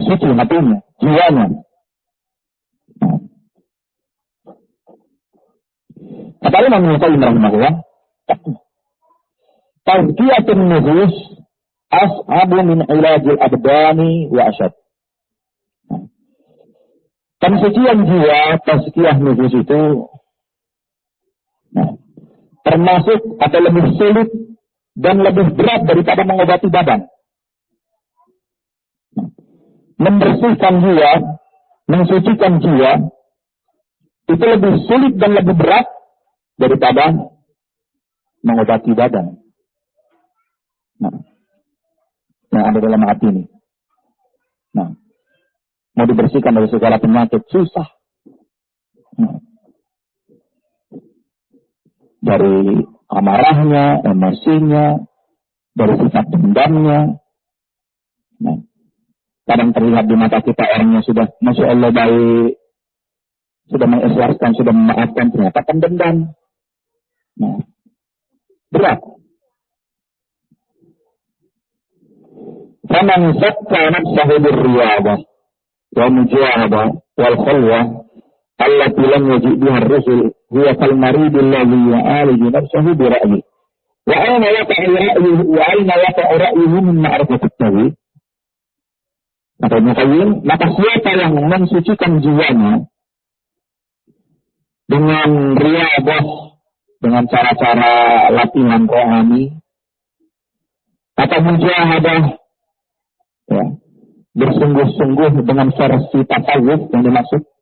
suci hatinya, jiwanya. Kata Imam Ibnu Qayyim rahimahullah, tazkiyatun nufus as'abu min ilajil abdani wa asyad. Pensucian jiwa, tazkiyah nufus itu termasuk atau lebih sulit dan lebih berat daripada mengobati badan. Membersihkan jiwa, mensucikan jiwa itu lebih sulit dan lebih berat daripada mengobati badan. Yang ada dalam hati ini. Mau dibersihkan dari segala penyakit susah. Dari amarahnya, emosinya, dari sifat dendamnya. Kadang terlihat di mata kita orangnya sudah, Masya Allah baik, sudah mengikhlaskan, sudah memaafkan, ternyata pendendam. Berat. Faman sakka nafsahu birriyadah wa mujahadah wal khalwah allati lam yaji' biha ar-rusul huwa kal marid alladhi ya'aliju nafsahu bi ra'yi wa ayna yaqa'u ra'yuhu wa ayna yaqa'u ra'yuhu min ma'rifati at-tawhid. Kata Ibnu Qayyim, maka siapa yang mensucikan jiwanya dengan riyadhah, dengan cara-cara latihan rohani, atau mujahadah, bersungguh-sungguh dengan versi tasawuf yang dimaksud,